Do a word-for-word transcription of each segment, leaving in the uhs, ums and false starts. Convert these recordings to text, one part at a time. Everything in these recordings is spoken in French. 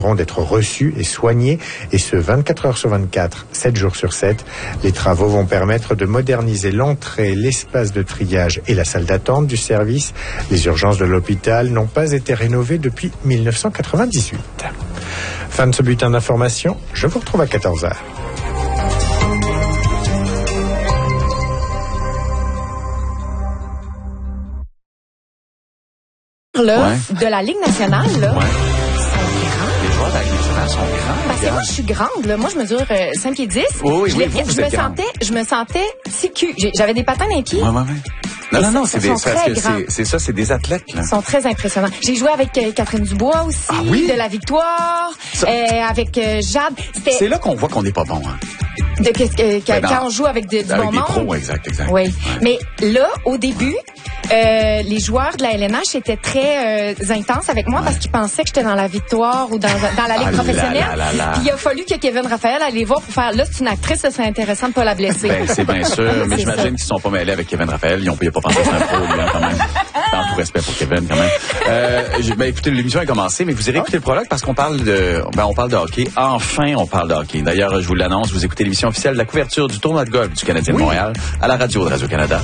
d'être reçus et soignés, et ce vingt-quatre heures sur vingt-quatre, sept jours sur sept. Les travaux vont permettre de moderniser l'entrée, l'espace de triage et la salle d'attente du service. Les urgences de l'hôpital n'ont pas été rénovées depuis mille neuf cent quatre-vingt-dix-huit. Fin de ce bulletin d'information, je vous retrouve à quatorze heures. Là, ouais. de la Ligue nationale, là, ouais. sont grands. Les joueurs de la Ligue nationale sont grands. Parce que moi, je suis grande, là. Moi, je mesure euh, cinq pieds dix. Oui, oui, je, oui, les- vous, vous je me êtes grande. sentais, je me sentais si cul. J'ai- J'avais des patins dans les pieds. Ouais, ouais, ouais. Non, Et non, non, ça, c'est ils des, sont c'est parce très que grands. c'est, c'est ça, c'est des athlètes, là. Ils sont très impressionnants. J'ai joué avec euh, Catherine Dubois aussi, Ah oui? de la Victoire, Ça- euh, avec euh, Jade. C'était C'est là qu'on voit qu'on n'est pas bon, hein. de, que- que- que- Ben, dans- quand on joue avec de- du Avec bon des monde. pros, exact, exact. Oui. Ouais. Mais là, au début, euh, les joueurs de la L N H étaient très euh, intenses avec moi Ouais. parce qu'ils pensaient que j'étais dans la Victoire ou dans, dans la Ligue Ah là professionnelle. là là là. Puis il a fallu que Kevin Raphaël aille les voir pour faire, là, c'est une actrice, ça serait intéressant de pas la blesser. Ben, c'est bien sûr, mais C'est j'imagine ça. qu'ils ne sont pas mêlés avec Kevin Raphaël. Ils n'ont pas, pas pensé que c'est un pro, lui, hein, quand même. Tant tout respect pour Kevin, quand même. Euh, j'ai- ben, écoutez, l'émission a commencé, mais vous irez écouter le prologue parce qu'on parle de, ben, on parle de hockey. Enfin, on parle de hockey. D'ailleurs, je vous l'annonce, vous écoutez l'émission officielle de la couverture du tournoi de golf du Canadien de Montréal à la radio de Radio-Canada.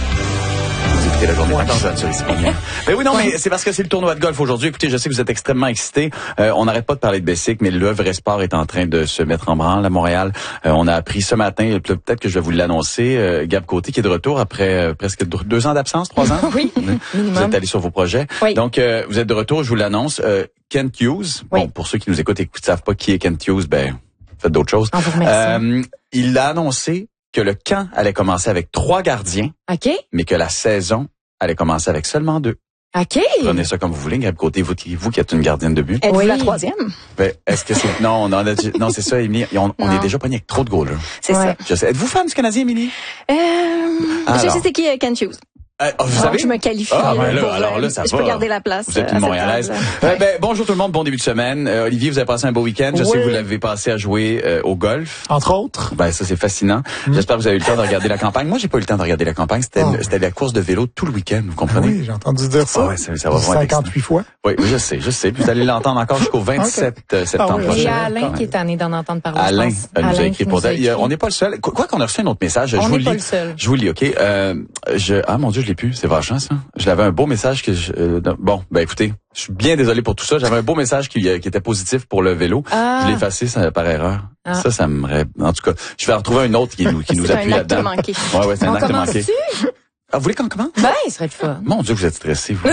Vous écoutez la journée ouais. sur ici. Mais oui, non, mais c'est parce que c'est le tournoi de golf aujourd'hui. Écoutez, je sais que vous êtes extrêmement excités. Euh, on n'arrête pas de parler de Bessic, mais le vrai sport est en train de se mettre en branle à Montréal. Euh, on a appris ce matin, peut-être que je vais vous l'annoncer, euh, Gab Côté qui est de retour après euh, presque deux ans d'absence, trois ans. Oui, minimum. Vous êtes allé sur vos projets. Oui. Donc, euh, vous êtes de retour, je vous l'annonce. Euh, Kent Hughes, Oui. bon, pour ceux qui nous écoutent et qui ne savent pas qui est Kent Hughes, ben, faites d'autres choses. On vous remercie. Euh, il a annoncé que le camp allait commencer avec trois gardiens, OK? mais que la saison allait commencer avec seulement deux. OK. Prenez ça comme vous voulez, Gab Côté, vous, qui- vous qui êtes une gardienne de but. Êtes-vous Oui. la troisième? Ben, est-ce que c'est, non, on en a, dit- non, c'est ça, Émilie, on, on est déjà pogné avec trop de goalers. C'est Ouais. Je sais. Êtes-vous fan du Canadien, Émilie? ça. Euh, Alors. je sais c'est qui euh, Ken Hughes. Euh, oh, vous Donc, savez? je me qualifie. Ah, ben euh, là, pour, alors là, euh, ça je va. peux garder la place. Vous êtes euh, une à cette Montréalaise. table. Euh, ben, bonjour tout le monde, bon début de semaine. Euh, Olivier, vous avez passé un beau week-end. Je Oui. sais que vous l'avez passé à jouer euh, au golf. Entre autres. Ben ça c'est fascinant. J'espère que vous avez eu le temps de regarder la campagne. Moi j'ai pas eu le temps de regarder la campagne. C'était Oh. c'était la course de vélo tout le week-end. Vous comprenez? Oui, j'ai entendu dire ça. Ah ouais, ça, ça va vraiment être cinquante-huit fois. Oui, oui, je sais, je sais. Puis vous allez l'entendre encore jusqu'au vingt-sept septembre Ah oui, Il y prochain. a Alain qui est tanné d'en entendre parler. je Alain pense. euh, nous a Alain écrit qui pour nous a ça. Il y a- écrit. On n'est pas le seul. Quoi quoi qu'on a reçu un autre message. Je On vous n'est le pas lis. le seul. Je vous le lis, ok. Euh, je ah mon Dieu, je l'ai plus. C'est vachant ça. Je l'avais un beau message que je, euh, bon ben écoutez, je suis bien désolé pour tout ça. J'avais un beau message qui, euh, qui était positif pour le vélo. Ah. Je l'ai effacé ça, par erreur. Ah. Ça, ça me ré- en tout cas, je vais en retrouver un autre qui nous qui nous C'est appuie un acte là-dedans. manqué. Ouais ouais, c'est un On acte manqué. commence-tu? Ah, vous voulez qu'on commence? Ben, il serait le fun. Mon Dieu, vous êtes stressé, vous.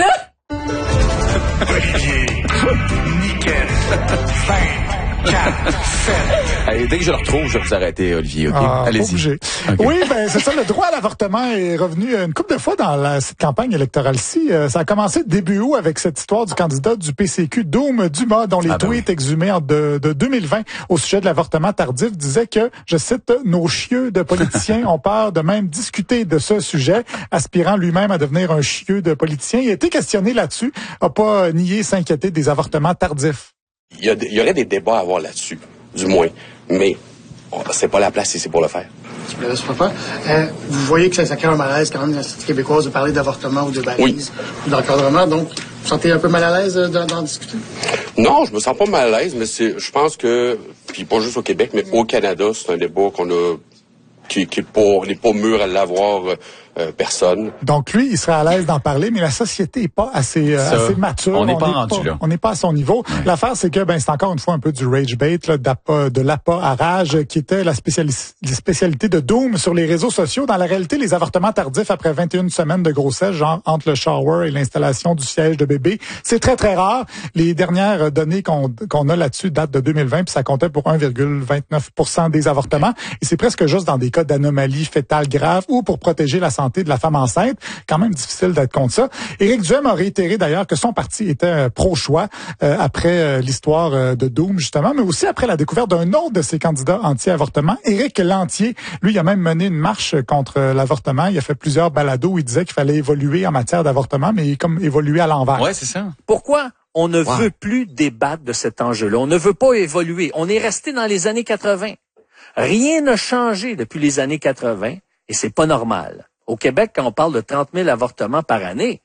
Olivier, nickel, vingt, quatre, sept. Allez, dès que je le retrouve, je vais vous arrêter, Olivier, ok? Ah, pas Allez-y. obligé. Ok. Oui, ben c'est ça. Le droit à l'avortement est revenu une couple de fois dans la, cette campagne électorale-ci. Euh, ça a commencé début août avec cette histoire du candidat du P C Q, Doom Dumas, dont les Ah ben tweets oui. exhumés en de, de deux mille vingt au sujet de l'avortement tardif disaient que, je cite, nos chieux de politiciens ont peur de même discuter de ce sujet, aspirant lui-même à devenir un chieux de politicien. Il a été questionné là-dessus, a pas nié s'inquiéter des avortements tardifs. Il y, a, il y aurait des débats à avoir là-dessus, du moins. Mais oh, c'est pas la place ici pour le faire. Je me laisse pas faire. Euh, vous voyez que ça, ça crée un malaise quand même dans la société québécoise de parler d'avortement ou de balise ou d'encadrement. Donc, vous vous sentez un peu mal à l'aise euh, d'en, d'en discuter? Non, je me sens pas mal à l'aise, mais c'est, je pense que, puis pas juste au Québec, mais au Canada, c'est un débat qu'on a, qui, qui est pas, n'est pas mûr à l'avoir euh, euh, personne. Donc lui, il serait à l'aise d'en parler, mais la société est pas assez, euh, Ça, assez mature. on n'est pas rendu là. On n'est pas à son niveau. Ouais. L'affaire, c'est que ben c'est encore une fois un peu du rage bait, là, d'appât, de l'appât à rage, qui était la spéciali- la spécialité de Doom sur les réseaux sociaux. Dans la réalité, les avortements tardifs après vingt et une semaines de grossesse, genre entre le shower et l'installation du siège de bébé, c'est très très rare. Les dernières données qu'on qu'on a là-dessus datent de deux mille vingt, puis ça comptait pour un virgule vingt-neuf pour cent des avortements. Et c'est presque juste dans des cas d'anomalie fétale grave ou pour protéger la santé de la femme enceinte. Quand même difficile d'être contre ça. Éric Duhem a réitéré d'ailleurs que son parti était euh, pro-choix euh, après euh, l'histoire euh, de Doom, justement, mais aussi après la découverte d'un autre de ses candidats anti-avortement, Éric Lantier. Lui, il a même mené une marche contre euh, l'avortement. Il a fait plusieurs balados où il disait qu'il fallait évoluer en matière d'avortement, mais comme évoluer à l'envers. Ouais, c'est ça. Pourquoi on ne Wow. veut plus débattre de cet enjeu-là? On ne veut pas évoluer. On est resté dans les années quatre-vingt. Rien n'a changé depuis les années quatre-vingt et c'est pas normal. Au Québec, quand on parle de trente mille avortements par année,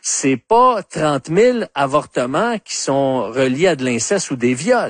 c'est pas trente mille avortements qui sont reliés à de l'inceste ou des viols.